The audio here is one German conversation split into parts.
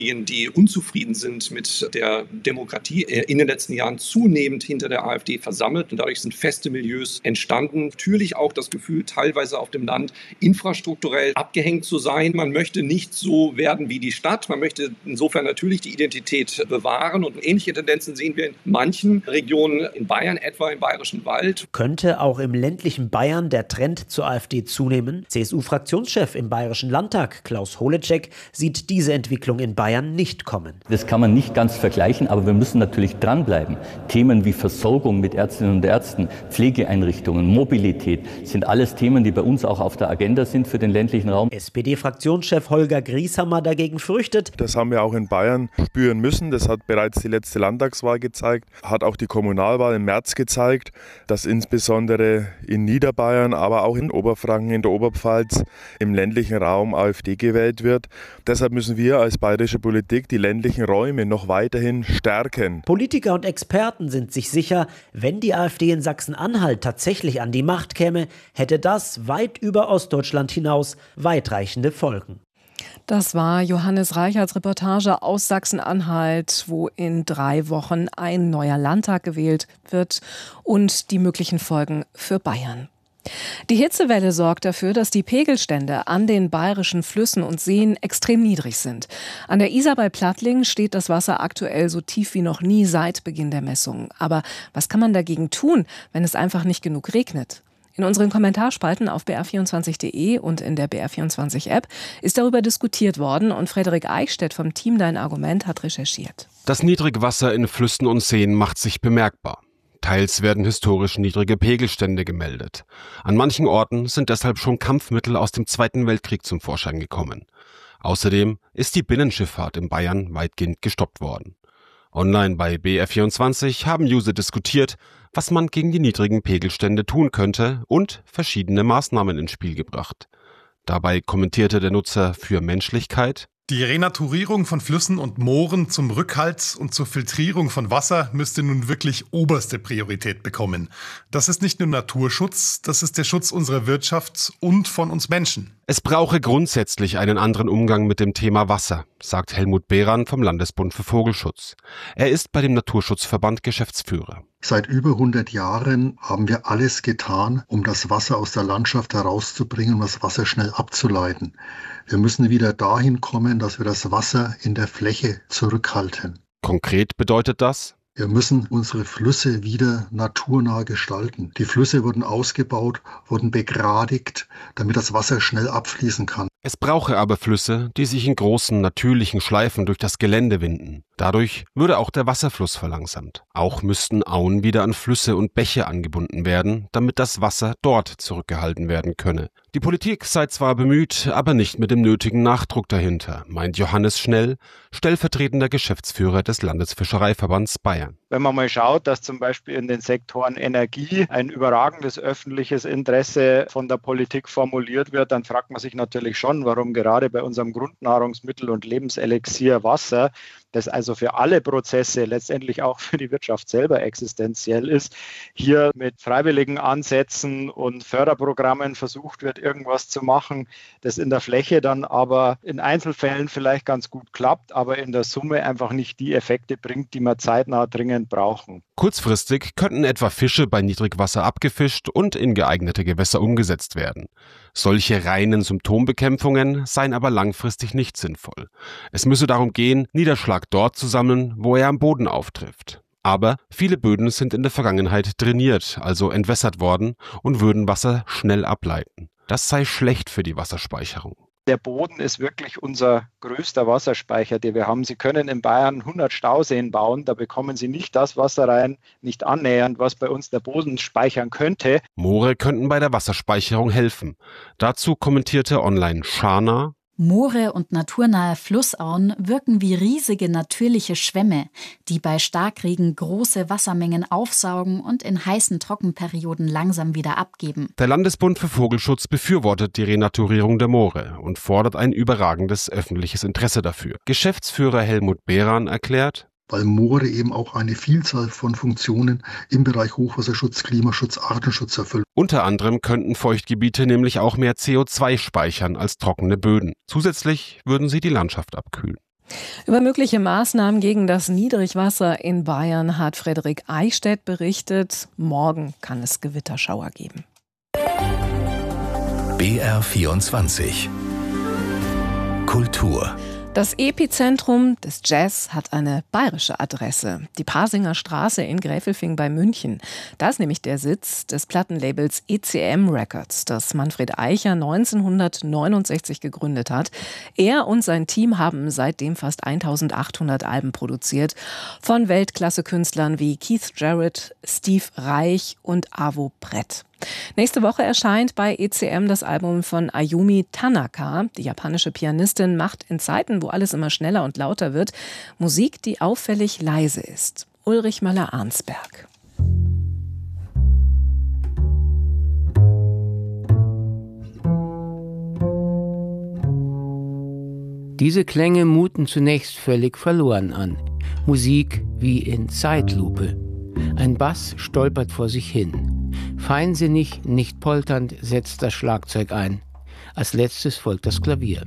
Die unzufrieden sind mit der Demokratie, in den letzten Jahren zunehmend hinter der AfD versammelt. Und dadurch sind feste Milieus entstanden. Natürlich auch das Gefühl, teilweise auf dem Land infrastrukturell abgehängt zu sein. Man möchte nicht so werden wie die Stadt. Man möchte insofern natürlich die Identität bewahren. Und ähnliche Tendenzen sehen wir in manchen Regionen in Bayern, etwa im Bayerischen Wald. Könnte auch im ländlichen Bayern der Trend zur AfD zunehmen? CSU-Fraktionschef im Bayerischen Landtag, Klaus Holecek, sieht diese Entwicklung in Bayern nicht kommen. Das kann man nicht ganz vergleichen, aber wir müssen natürlich dranbleiben. Themen wie Versorgung mit Ärztinnen und Ärzten, Pflegeeinrichtungen, Mobilität sind alles Themen, die bei uns auch auf der Agenda sind für den ländlichen Raum. SPD-Fraktionschef Holger Grieshammer dagegen fürchtet: Das haben wir auch in Bayern spüren müssen. Das hat bereits die letzte Landtagswahl gezeigt, hat auch die Kommunalwahl im März gezeigt, dass insbesondere in Niederbayern, aber auch in Oberfranken, in der Oberpfalz, im ländlichen Raum AfD gewählt wird. Deshalb müssen wir als bayerische Politik die ländlichen Räume noch weiterhin stärken. Politiker und Experten sind sich sicher, wenn die AfD in Sachsen-Anhalt tatsächlich an die Macht käme, hätte das weit über Ostdeutschland hinaus weitreichende Folgen. Das war Johannes Reicherts Reportage aus Sachsen-Anhalt, wo in 3 Wochen ein neuer Landtag gewählt wird und die möglichen Folgen für Bayern. Die Hitzewelle sorgt dafür, dass die Pegelstände an den bayerischen Flüssen und Seen extrem niedrig sind. An der Isar bei Plattling steht das Wasser aktuell so tief wie noch nie seit Beginn der Messungen. Aber was kann man dagegen tun, wenn es einfach nicht genug regnet? In unseren Kommentarspalten auf br24.de und in der BR24-App ist darüber diskutiert worden und Frederik Eichstädt vom Team Dein Argument hat recherchiert. Das Niedrigwasser in Flüssen und Seen macht sich bemerkbar. Teils werden historisch niedrige Pegelstände gemeldet. An manchen Orten sind deshalb schon Kampfmittel aus dem Zweiten Weltkrieg zum Vorschein gekommen. Außerdem ist die Binnenschifffahrt in Bayern weitgehend gestoppt worden. Online bei BR24 haben User diskutiert, was man gegen die niedrigen Pegelstände tun könnte und verschiedene Maßnahmen ins Spiel gebracht. Dabei kommentierte der Nutzer für Menschlichkeit: Die Renaturierung von Flüssen und Mooren zum Rückhalt und zur Filtrierung von Wasser müsste nun wirklich oberste Priorität bekommen. Das ist nicht nur Naturschutz, das ist der Schutz unserer Wirtschaft und von uns Menschen. Es brauche grundsätzlich einen anderen Umgang mit dem Thema Wasser, sagt Helmut Behran vom Landesbund für Vogelschutz. Er ist bei dem Naturschutzverband Geschäftsführer. Seit über 100 Jahren haben wir alles getan, um das Wasser aus der Landschaft herauszubringen, um das Wasser schnell abzuleiten. Wir müssen wieder dahin kommen, dass wir das Wasser in der Fläche zurückhalten. Konkret bedeutet das: Wir müssen unsere Flüsse wieder naturnah gestalten. Die Flüsse wurden ausgebaut, wurden begradigt, damit das Wasser schnell abfließen kann. Es brauche aber Flüsse, die sich in großen, natürlichen Schleifen durch das Gelände winden. Dadurch würde auch der Wasserfluss verlangsamt. Auch müssten Auen wieder an Flüsse und Bäche angebunden werden, damit das Wasser dort zurückgehalten werden könne. Die Politik sei zwar bemüht, aber nicht mit dem nötigen Nachdruck dahinter, meint Johannes Schnell, stellvertretender Geschäftsführer des Landesfischereiverbands Bayern. Wenn man mal schaut, dass zum Beispiel in den Sektoren Energie ein überragendes öffentliches Interesse von der Politik formuliert wird, dann fragt man sich natürlich schon, warum gerade bei unserem Grundnahrungsmittel und Lebenselixier Wasser, das also für alle Prozesse, letztendlich auch für die Wirtschaft selber existenziell ist, hier mit freiwilligen Ansätzen und Förderprogrammen versucht wird, irgendwas zu machen, das in der Fläche dann aber in Einzelfällen vielleicht ganz gut klappt, aber in der Summe einfach nicht die Effekte bringt, die wir zeitnah dringend brauchen. Kurzfristig könnten etwa Fische bei Niedrigwasser abgefischt und in geeignete Gewässer umgesetzt werden. Solche reinen Symptombekämpfungen seien aber langfristig nicht sinnvoll. Es müsse darum gehen, Niederschlag dort zu sammeln, wo er am Boden auftrifft. Aber viele Böden sind in der Vergangenheit drainiert, also entwässert worden und würden Wasser schnell ableiten. Das sei schlecht für die Wasserspeicherung. Der Boden ist wirklich unser größter Wasserspeicher, den wir haben. Sie können in Bayern 100 Stauseen bauen, da bekommen Sie nicht das Wasser rein, nicht annähernd, was bei uns der Boden speichern könnte. Moore könnten bei der Wasserspeicherung helfen. Dazu kommentierte online Schana: Moore und naturnahe Flussauen wirken wie riesige natürliche Schwämme, die bei Starkregen große Wassermengen aufsaugen und in heißen Trockenperioden langsam wieder abgeben. Der Landesbund für Vogelschutz befürwortet die Renaturierung der Moore und fordert ein überragendes öffentliches Interesse dafür. Geschäftsführer Helmut Behran erklärt: Weil Moore eben auch eine Vielzahl von Funktionen im Bereich Hochwasserschutz, Klimaschutz, Artenschutz erfüllen. Unter anderem könnten Feuchtgebiete nämlich auch mehr CO2 speichern als trockene Böden. Zusätzlich würden sie die Landschaft abkühlen. Über mögliche Maßnahmen gegen das Niedrigwasser in Bayern hat Frederik Eichstädt berichtet. Morgen kann es Gewitterschauer geben. BR24 Kultur. Das Epizentrum des Jazz hat eine bayerische Adresse. Die Pasinger Straße in Gräfelfing bei München. Da ist nämlich der Sitz des Plattenlabels ECM Records, das Manfred Eicher 1969 gegründet hat. Er und sein Team haben seitdem fast 1800 Alben produziert. Von Weltklasse-Künstlern wie Keith Jarrett, Steve Reich und Avo Brett. Nächste Woche erscheint bei ECM das Album von Ayumi Tanaka. Die japanische Pianistin macht in Zeiten, wo alles immer schneller und lauter wird, Musik, die auffällig leise ist. Ulrich Möller-Arnsberg. Diese Klänge muten zunächst völlig verloren an. Musik wie in Zeitlupe. Ein Bass stolpert vor sich hin. Feinsinnig, nicht polternd, setzt das Schlagzeug ein. Als letztes folgt das Klavier.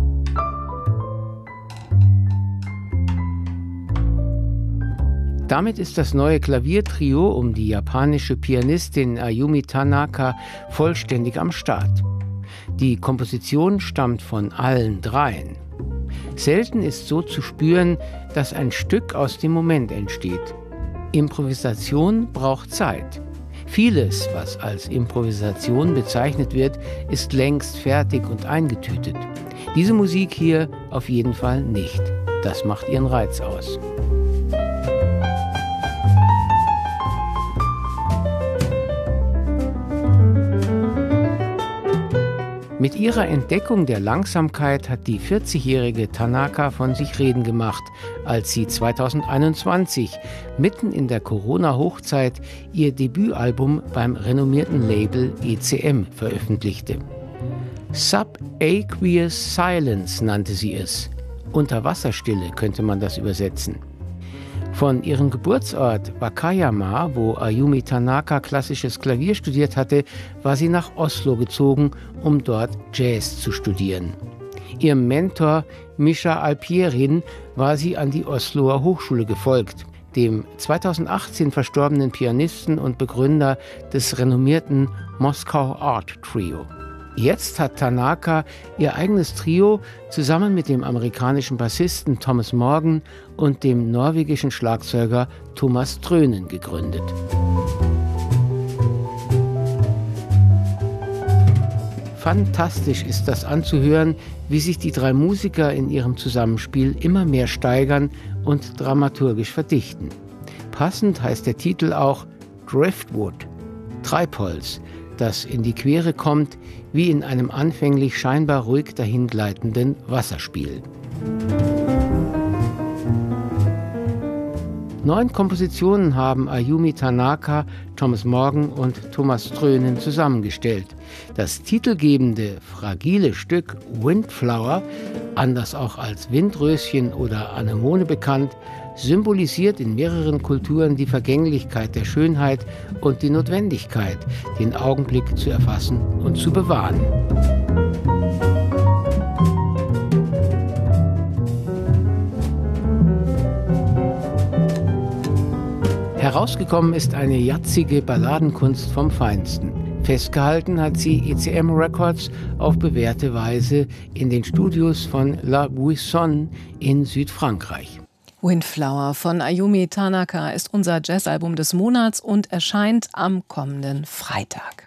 Damit ist das neue Klaviertrio um die japanische Pianistin Ayumi Tanaka vollständig am Start. Die Komposition stammt von allen dreien. Selten ist so zu spüren, dass ein Stück aus dem Moment entsteht. Improvisation braucht Zeit. Vieles, was als Improvisation bezeichnet wird, ist längst fertig und eingetütet. Diese Musik hier auf jeden Fall nicht. Das macht ihren Reiz aus. Mit ihrer Entdeckung der Langsamkeit hat die 40-jährige Tanaka von sich reden gemacht, als sie 2021, mitten in der Corona-Hochzeit, ihr Debütalbum beim renommierten Label ECM veröffentlichte. Subaqueous Silence nannte sie es. Unterwasserstille könnte man das übersetzen. Von ihrem Geburtsort Wakayama, wo Ayumi Tanaka klassisches Klavier studiert hatte, war sie nach Oslo gezogen, um dort Jazz zu studieren. Ihrem Mentor Misha Alpierin war sie an die Osloer Hochschule gefolgt, dem 2018 verstorbenen Pianisten und Begründer des renommierten Moskau Art Trio. Jetzt hat Tanaka ihr eigenes Trio zusammen mit dem amerikanischen Bassisten Thomas Morgan und dem norwegischen Schlagzeuger Thomas Trönen gegründet. Fantastisch ist das anzuhören, wie sich die drei Musiker in ihrem Zusammenspiel immer mehr steigern und dramaturgisch verdichten. Passend heißt der Titel auch Driftwood, Treibholz, das in die Quere kommt, wie in einem anfänglich scheinbar ruhig dahingleitenden Wasserspiel. 9 Kompositionen haben Ayumi Tanaka, Thomas Morgan und Thomas Trönen zusammengestellt. Das titelgebende, fragile Stück Windflower, anders auch als Windröschen oder Anemone bekannt, symbolisiert in mehreren Kulturen die Vergänglichkeit der Schönheit und die Notwendigkeit, den Augenblick zu erfassen und zu bewahren. Herausgekommen ist eine jazzige Balladenkunst vom Feinsten. Festgehalten hat sie ECM Records auf bewährte Weise in den Studios von La Buissonne in Südfrankreich. Windflower von Ayumi Tanaka ist unser Jazzalbum des Monats und erscheint am kommenden Freitag.